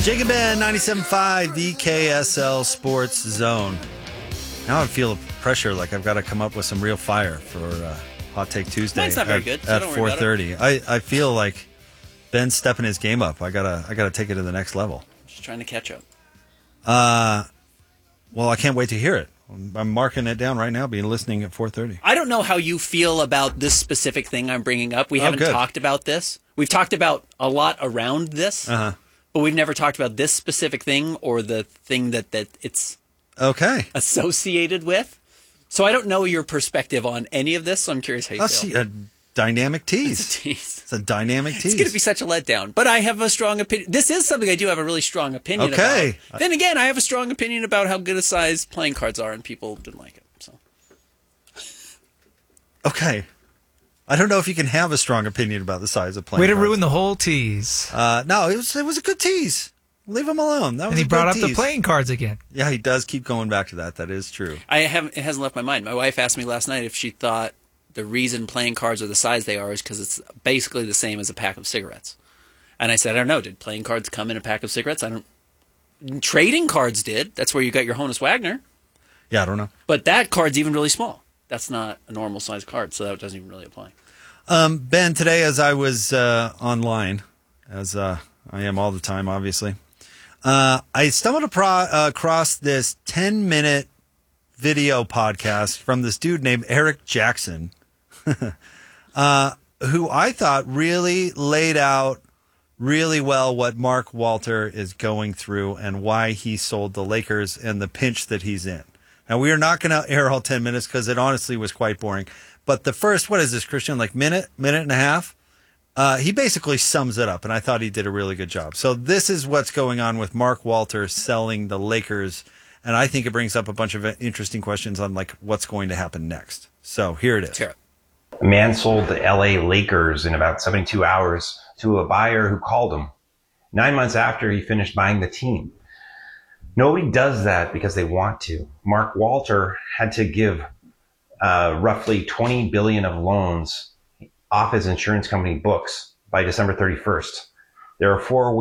Jacob Ben, 97.5, the KSL Sports Zone. Now I feel pressure like I've got to come up with some real fire for Hot Take Tuesday. Mine's not very good, so at don't worry 4:30. I feel like Ben's stepping his game up. I gotta take it to the next level. Just trying to catch up. Well, I can't wait to hear it. I'm marking it down right now, being listening at 4:30. I don't know how you feel about this specific thing I'm bringing up. We haven't talked about this. We've talked about a lot around this, but we've never talked about this specific thing or the thing that it's associated with. So I don't know your perspective on any of this, so I'm curious how you feel. See, a dynamic tease. It's a dynamic tease. It's going to be such a letdown. But I have a strong opinion. This is something I do have a really strong opinion about. Then again, I have a strong opinion about how good a size playing cards are, and people didn't like it. So. Okay. I don't know if you can have a strong opinion about the size of playing cards. Way to ruin the whole tease. No, it was a good tease. Leave him alone. That was and he brought up the playing cards again. Yeah, he does keep going back to that. That is true. It hasn't left my mind. My wife asked me last night if she thought the reason playing cards are the size they are is because it's basically the same as a pack of cigarettes. And I said, I don't know. Did playing cards come in a pack of cigarettes? Trading cards did. That's where you got your Honus Wagner. Yeah, I don't know. But that card's even really small. That's not a normal size card, so that doesn't even really apply. Ben, today as I was online, as I am all the time, obviously, I stumbled across this 10-minute video podcast from this dude named Eric Jackson, who I thought really laid out really well what Mark Walter is going through and why he sold the Lakers and the pinch that he's in. Now, we are not going to air all 10 minutes because it honestly was quite boring. But the first, what is this, Christian, like minute and a half? He basically sums it up, and I thought he did a really good job. So this is what's going on with Mark Walter selling the Lakers, and I think it brings up a bunch of interesting questions on like what's going to happen next. So here it is. Sure. A man sold the LA Lakers in about 72 hours to a buyer who called him 9 months after he finished buying the team. Nobody does that because they want to. Mark Walter had to give roughly $20 billion of loans off his insurance company books by December 31st. There are 4